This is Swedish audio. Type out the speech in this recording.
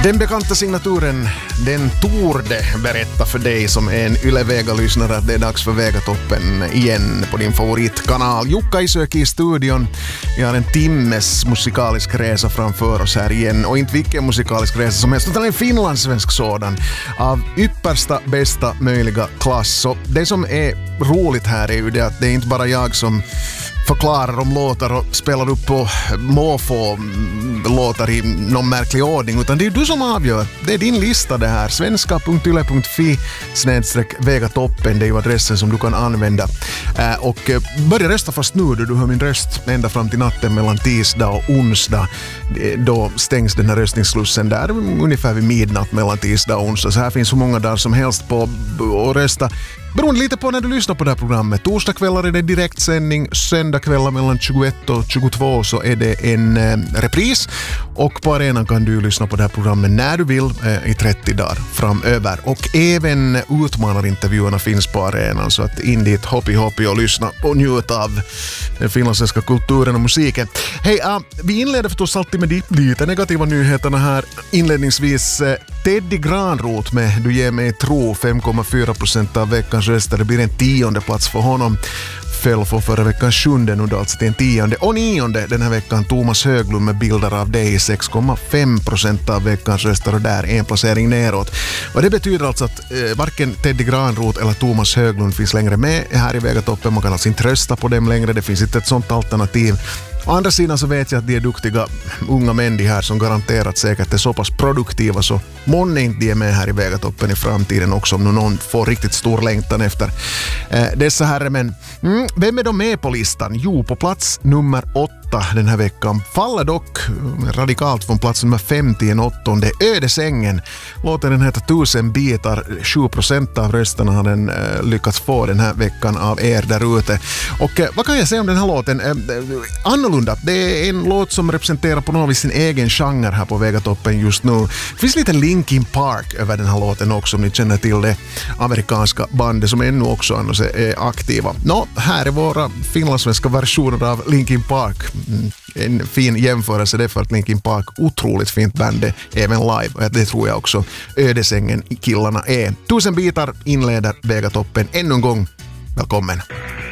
Den bekanta signaturen, den torde berätta för dig som är en Yle Vega-lyssnare att det är dags för Vegatoppen igen på din favoritkanal. Jukka Isöki i studion. Vi har en timmes musikalisk resa framför oss här igen. Och inte vilken musikalisk resa som helst, utan en finlandssvensk sådan. Av yppersta, bästa möjliga klass. Så det som är roligt här är ju det att det är inte bara jag som förklarar om låtar och spelar upp på måfå låtar i någon märklig ordning, utan det är du som avgör. Det är din lista det här. svenska.yle.fi/Vegatoppen, det är ju adressen som du kan använda. Och börja rösta fast nu, du hör min röst ända fram till natten mellan tisdag och onsdag. Då stängs den här röstningsslussen där ungefär vid midnatt mellan tisdag och onsdag. Så här finns hur många dagar som helst på att rösta. Beroende lite på när du lyssnar på det här programmet. Torsdagskvällar är det direktsändning, söndagskvällar mellan 21 och 22 så är det en repris. Och på arenan kan du lyssna på det här programmet när du vill i 30 dagar framöver. Och även utmanarintervjuerna finns på arenan, så att in dit hoppi och lyssna och njut av den finlandssvenska kulturen och musiken. Hej, vi inleder förstås alltid med de lite negativa nyheterna här. Inledningsvis Teddy Granroth med Du ger mig tro, 5,4% av veckans röster. Det blir en 10:e plats för honom. Föll för förra veckans 7:e, nu då alltså till en 10:e. Och 9:e den här veckan Thomas Höglund med Bilder av dig, 6,5% av veckans röster, och där en placering neråt. Och det betyder alltså att varken Teddy Granroth eller Thomas Höglund finns längre med här i Vegatoppen. Man kan alltså inte rösta på dem längre, det finns inte ett sånt alternativ. Å andra sidan så vet jag att de är duktiga unga män de här som garanterat säkert är så pass produktiva, så månne inte de är med här i Vegatoppen i framtiden också, om någon får riktigt stor längtan efter dessa herremän. Vem är de med på listan? Jo, på plats nummer 8 den här veckan faller dock radikalt från plats nummer 5 till en 8:e. Ödesängen. Låten den heter 1000 bitar. 7% av rösterna har den lyckats få den här veckan av er där ute. Och vad kan jag säga om den här låten? Annorlunda. Det är en låt som representerar på något vis sin egen genre här på Vegatoppen just nu. Det finns lite Linkin Park över den här låten också, om ni känner till det amerikanska bandet som ännu också annars är aktiva. Här är våra finlandssvenska versioner av Linkin Park. En fin jämförelse det, för att Linkin Park otroligt fint band även live, och det tror jag också Ödesängen killarna är. 1000 bitar inleder Vegatoppen ännu en gång. Välkommen!